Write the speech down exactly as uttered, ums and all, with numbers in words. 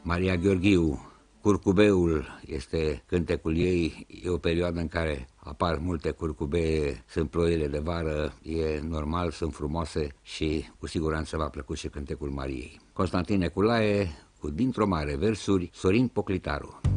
Maria Gheorghiu, Curcubeul este cântecul ei, e o perioadă în care apar multe curcubee, sunt ploile de vară, e normal, sunt frumoase și cu siguranță v-a plăcut și cântecul Mariei. Constantin Eculae cu Dintr-o mare, versuri Sorin Poclitaru.